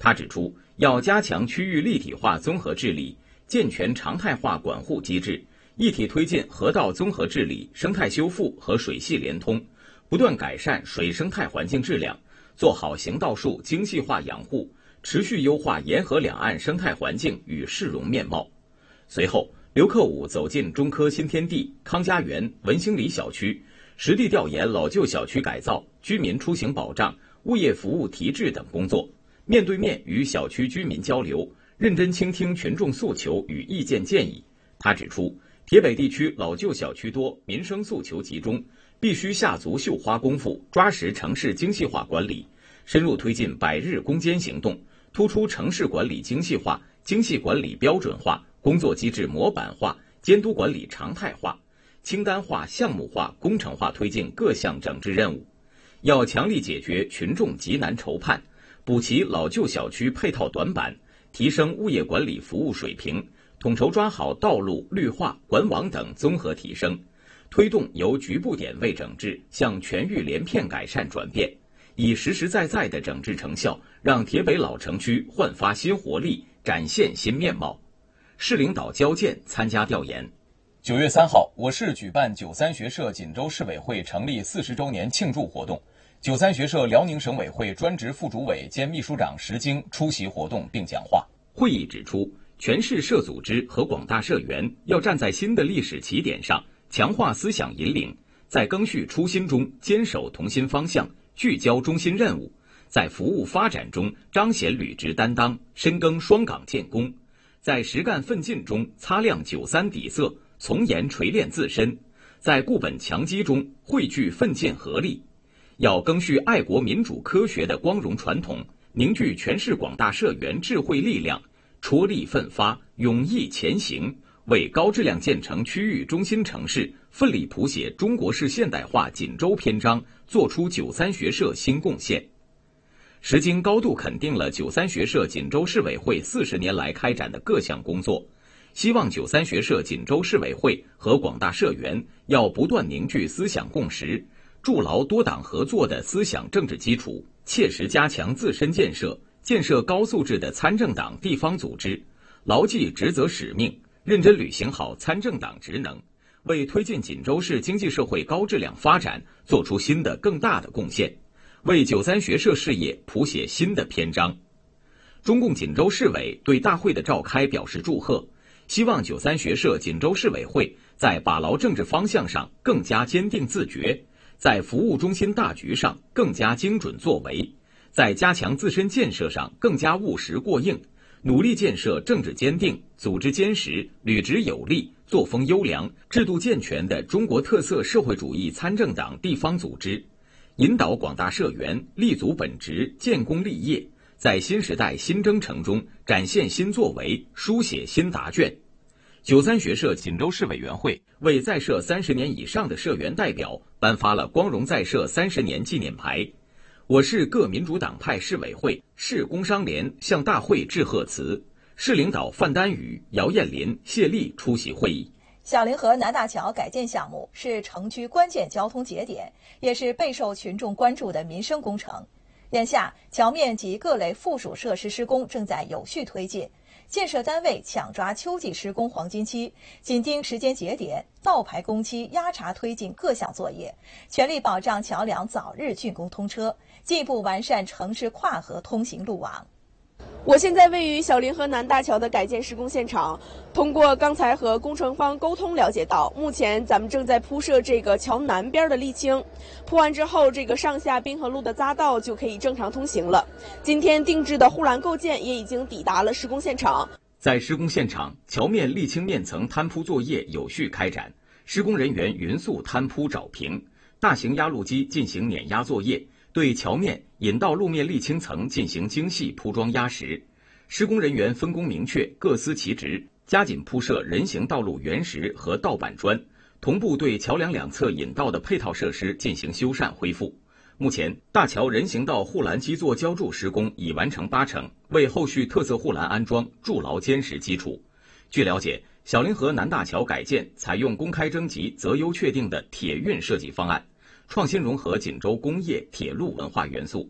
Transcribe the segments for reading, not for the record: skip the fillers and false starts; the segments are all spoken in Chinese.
他指出，要加强区域立体化综合治理，健全常态化管护机制，一体推进河道综合治理、生态修复和水系联通，不断改善水生态环境质量，做好行道树精细化养护，持续优化沿河两岸生态环境与市容面貌。随后，刘克武走进中科新天地、康家园、文兴里小区，实地调研老旧小区改造、居民出行保障、物业服务提质等工作，面对面与小区居民交流，认真倾听群众诉求与意见建议。他指出，铁北地区老旧小区多，民生诉求集中，必须下足绣花功夫，抓实城市精细化管理，深入推进100日攻坚行动，突出城市管理精细化、精细管理标准化、工作机制模板化、监督管理常态化，清单化、项目化、工程化推进各项整治任务。要强力解决群众急难愁盼，补齐老旧小区配套短板，提升物业管理服务水平，统筹抓好道路、绿化、管网等综合提升，推动由局部点位整治向全域连片改善转变，以实实在在的整治成效，让铁北老城区焕发新活力，展现新面貌。市领导交建参加调研。 9月3号，我市举办93学社锦州市委会成立40周年庆祝活动。93学社辽宁省委会专职副主委兼秘书长石京出席活动并讲话。 会议指出，全市社组织和广大社员要站在新的历史起点上，强化思想引领，在赓续初心中坚守同心方向，聚焦中心任务，在服务发展中彰显履职担当，深耕双岗建功，在实干奋进中擦亮93底色，从严锤炼自身，在固本强基中汇聚奋进合力。要赓续爱国民主科学的光荣传统，凝聚全市广大社员智慧力量，踔厉奋发，勇毅前行，为高质量建成区域中心城市，奋力谱写中国式现代化锦州篇章，做出93学社新贡献。石京高度肯定了93学社锦州市委会40年来开展的各项工作，希望93学社锦州市委会和广大社员要不断凝聚思想共识，筑牢多党合作的思想政治基础，切实加强自身建设，建设高素质的参政党地方组织，牢记职责使命，认真履行好参政党职能，为推进锦州市经济社会高质量发展做出新的更大的贡献，为93学社事业谱写新的篇章。中共锦州市委对大会的召开表示祝贺，希望93学社锦州市委会在把牢政治方向上更加坚定自觉，在服务中心大局上更加精准作为，在加强自身建设上更加务实过硬，努力建设政治坚定、组织坚实、履职有力、作风优良、制度健全的中国特色社会主义参政党地方组织，引导广大社员立足本职、建功立业，在新时代新征程中展现新作为，书写新答卷。93学社锦州市委员会为在社30年以上的社员代表颁发了光荣在社30年纪念牌。我市各民主党派市委会、市工商联向大会致贺词，市领导范丹宇、姚艳林、谢丽出席会议。 小凌河南大桥改建项目是城区关键交通节点，也是备受群众关注的民生工程。眼下，桥面及各类附属设施施工正在有序推进，建设单位抢抓秋季施工黄金期，紧盯时间节点，倒排工期，压查推进各项作业，全力保障桥梁早日竣工通车，进一步完善城市跨河通行路网。 我现在位于小凌河南大桥的改建施工现场，通过刚才和工程方沟通了解到，目前咱们正在铺设这个桥南边的沥青，铺完之后，这个上下滨河路的匝道就可以正常通行了。今天定制的护栏构件也已经抵达了施工现场。 在施工现场，桥面沥青面层摊铺作业有序开展，施工人员匀速摊铺找平，大型压路机进行碾压作业，对桥面引道路面沥青层进行精细铺装压实，施工人员分工明确，各司其职，加紧铺设人行道路原石和道板砖，同步对桥梁两侧引道的配套设施进行修缮恢复。目前，大桥人行道护栏基座浇筑施工已完成80%，为后续特色护栏安装筑牢坚实基础。据了解，小凌河南大桥改建采用公开征集择优确定的铁运设计方案，创新融合锦州工业、铁路文化元素，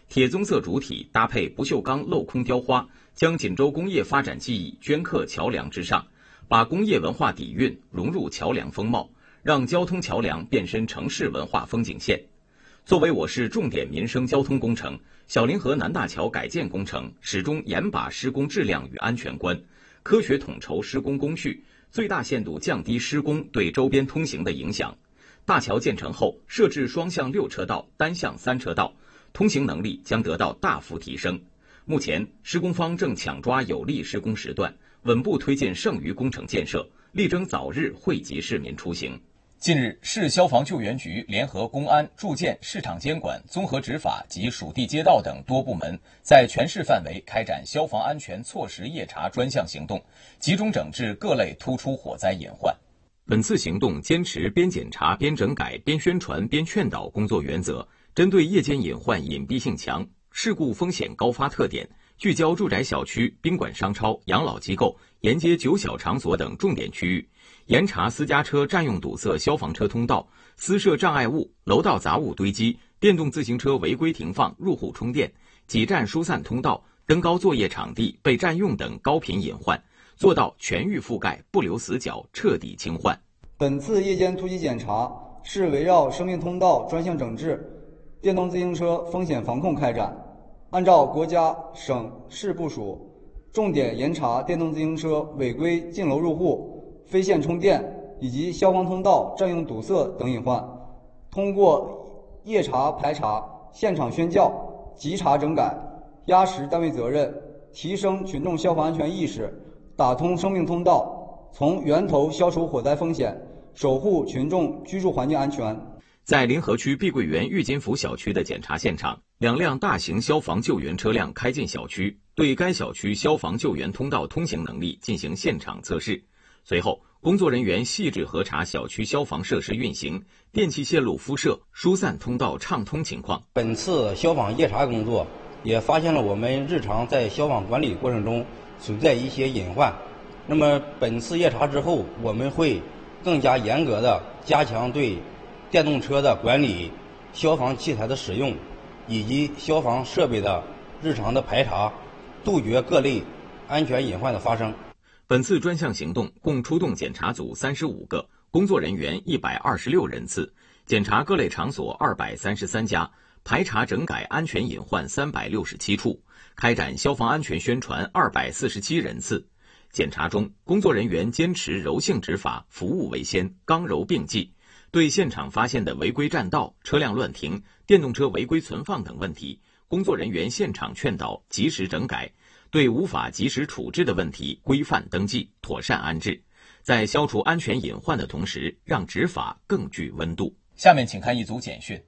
铁棕色主体搭配不锈钢镂空雕花，将锦州工业发展记忆镌刻桥梁之上，把工业文化底蕴融入桥梁风貌，让交通桥梁变身城市文化风景线。作为我市重点民生交通工程，小凌河南大桥改建工程始终严把施工质量与安全关，科学统筹施工工序，最大限度降低施工对周边通行的影响。大桥建成后，设置双向6车道、单向3车道，通行能力将得到大幅提升。目前，施工方正抢抓有利施工时段，稳步推进剩余工程建设，力争早日惠及市民出行。 近日，市消防救援局联合公安、住建、市场监管、综合执法及属地街道等多部门，在全市范围开展消防安全措施夜查专项行动，集中整治各类突出火灾隐患。 本次行动坚持边检查边整改边宣传边劝导工作原则，针对夜间隐患隐蔽性强、事故风险高发特点，聚焦住宅小区、宾馆商超、养老机构、沿街酒小场所等重点区域，严查私家车占用堵塞消防车通道、私设障碍物、楼道杂物堆积、电动自行车违规停放、入户充电、挤占疏散通道、登高作业场地被占用等高频隐患，做到全域覆盖，不留死角，彻底清换。 本次夜间突击检查是围绕生命通道专项整治、电动自行车风险防控开展，按照国家、省市部署，重点严查电动自行车违规进楼入户、非线充电以及消防通道占用堵塞等隐患，通过夜查排查、现场宣教、急查整改，压实单位责任，提升群众消防安全意识，打通生命通道，从源头消除火灾风险，守护群众居住环境安全。 在临河区碧桂园裕金福小区的检查现场，2辆大型消防救援车辆开进小区，对该小区消防救援通道通行能力进行现场测试。随后，工作人员细致核查小区消防设施运行、电气线路敷设、疏散通道畅通情况。 本次消防夜查工作也发现了我们日常在消防管理过程中存在一些隐患。那么本次夜查之后，我们会更加严格的加强对电动车的管理、消防器材的使用以及消防设备的日常的排查，杜绝各类安全隐患的发生。 本次专项行动共出动检查组35个，工作人员126人次，检查各类场所233家，排查整改安全隐患367处，开展消防安全宣传247人次。检查中，工作人员坚持柔性执法，服务为先，刚柔并济，对现场发现的违规占道、车辆乱停、电动车违规存放等问题，工作人员现场劝导，及时整改，对无法及时处置的问题规范登记，妥善安置，在消除安全隐患的同时，让执法更具温度。 下面请看一组简讯。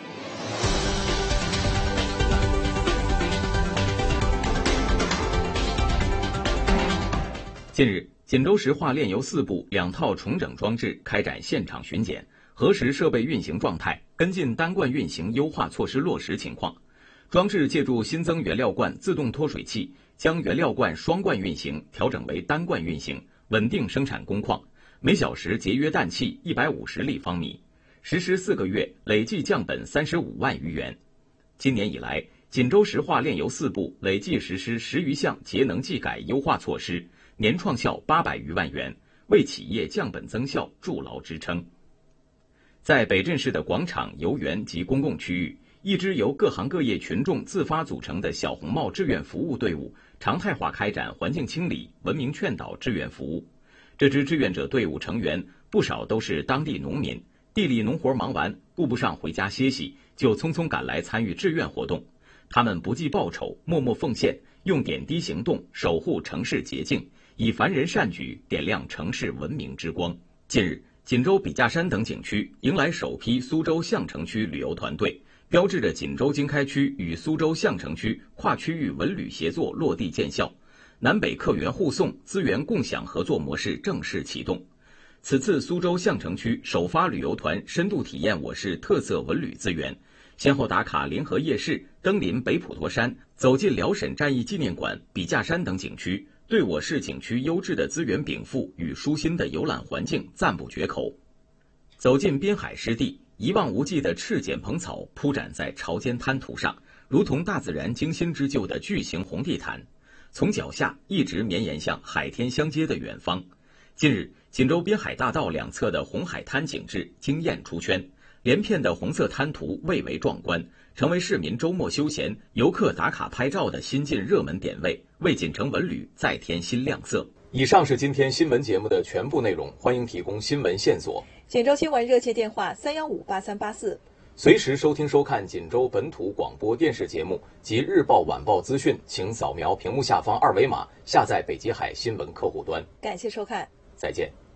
近日，锦州石化炼油4部2套重整装置开展现场巡检，核实设备运行状态，跟进单罐运行优化措施落实情况。装置借助新增原料罐自动脱水器，将原料罐双罐运行调整为单罐运行，稳定生产工况，每小时节约氮气150立方米。实施4个月，累计降本35万余元。今年以来，锦州石化炼油4部累计实施10余项节能技改优化措施，年创效800余万元，为企业降本增效筑牢支撑。在北镇市的广场、游园及公共区域，一支由各行各业群众自发组成的小红帽志愿服务队伍常态化开展环境清理、文明劝导志愿服务。这支志愿者队伍成员不少都是当地农民，地里农活忙完，顾不上回家歇息，就匆匆赶来参与志愿活动。他们不计报酬，默默奉献，用点滴行动守护城市洁净，以凡人善举点亮城市文明之光。近日，锦州笔架山等景区迎来首批苏州相城区旅游团队，标志着锦州经开区与苏州相城区跨区域文旅协作落地见效，南北客源互送、资源共享合作模式正式启动。此次苏州相城区首发旅游团深度体验我市特色文旅资源，先后打卡临河夜市、登临北普陀山，走进辽沈战役纪念馆、笔架山等景区，对我市景区优质的资源禀赋与舒心的游览环境赞不绝口。走进滨海湿地，一望无际的赤茧蓬草铺展在潮间滩涂上， 如同大自然精心织就的巨型红地毯，从脚下一直绵延向海天相接的远方。近日，锦州滨海大道两侧的红海滩景致惊艳出圈，连片的红色滩涂蔚为壮观，成为市民周末休闲、游客打卡拍照的新晋热门点位，为锦城文旅再添新亮色。 以上是今天新闻节目的全部内容，欢迎提供新闻线索。 锦州新闻热线电话3158384。 随时收听收看锦州本土广播电视节目及日报晚报资讯，请扫描屏幕下方二维码下载北极海新闻客户端。 感谢收看， 再见。